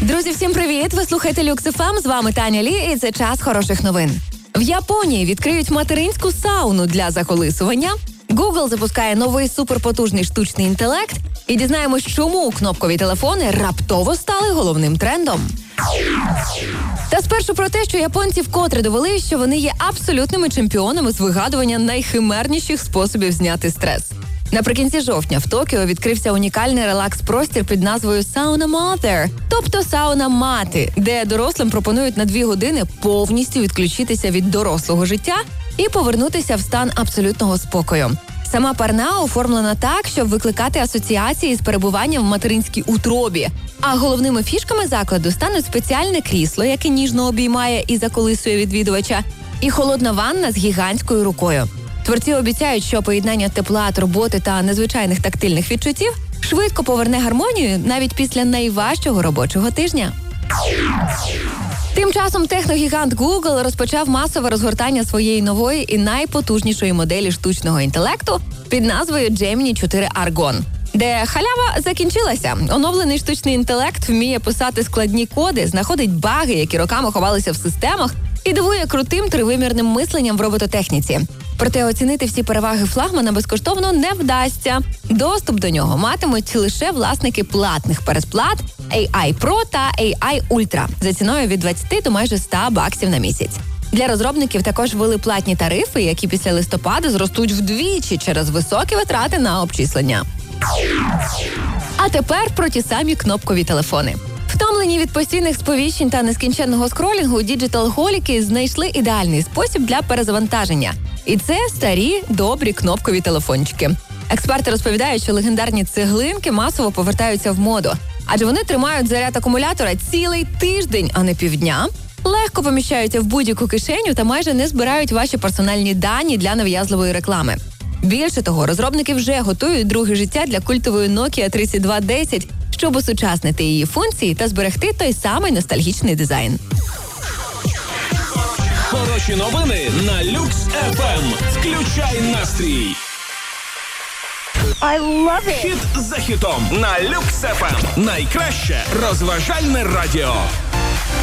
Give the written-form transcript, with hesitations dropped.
Друзі, всім привіт! Ви слухаєте Люкс ФМ, з вами Таня Лі, і це час хороших новин. В Японії відкриють материнську сауну для заколисування, Google запускає новий суперпотужний штучний інтелект і дізнаємось, чому кнопкові телефони раптово стали головним трендом. Та спершу про те, що японці вкотре довели, що вони є абсолютними чемпіонами з вигадування найхимерніших способів зняти стрес. Наприкінці жовтня в Токіо відкрився унікальний релакс-простір під назвою Sauna Mother, тобто сауна мати, де дорослим пропонують на 2 години повністю відключитися від дорослого життя і повернутися в стан абсолютного спокою. Сама парна оформлена так, щоб викликати асоціації з перебуванням в материнській утробі. А головними фішками закладу стануть спеціальне крісло, яке ніжно обіймає і заколисує відвідувача, і холодна ванна з гігантською рукою. Творці обіцяють, що поєднання тепла, турботи та незвичайних тактильних відчуттів швидко поверне гармонію навіть після найважчого робочого тижня. Тим часом техногігант Google розпочав масове розгортання своєї нової і найпотужнішої моделі штучного інтелекту під назвою Gemini 4 Argon, де халява закінчилася. Оновлений штучний інтелект вміє писати складні коди, знаходить баги, які роками ховалися в системах, і дивує крутим тривимірним мисленням в робототехніці. Проте оцінити всі переваги флагмана безкоштовно не вдасться. Доступ до нього матимуть лише власники платних передплат AI Pro та AI Ultra за ціною від 20 до майже $100 на місяць. Для розробників також ввели платні тарифи, які після листопада зростуть вдвічі через високі витрати на обчислення. А тепер про ті самі кнопкові телефони. Втомлені від постійних сповіщень та нескінченного скролінгу, діджитал-голіки знайшли ідеальний спосіб для перезавантаження. І це старі, добрі кнопкові телефончики. Експерти розповідають, що легендарні цеглинки масово повертаються в моду. Адже вони тримають заряд акумулятора цілий тиждень, а не півдня, легко поміщаються в будь-яку кишеню та майже не збирають ваші персональні дані для нав'язливої реклами. Більше того, розробники вже готують друге життя для культової Nokia 3210, щоб осучаснити її функції та зберегти той самий ностальгічний дизайн. Хороші новини на Люкс ФМ. Включай настрій. I love it. Хіт за хітом на Люкс ФМ. Найкраще розважальне радіо.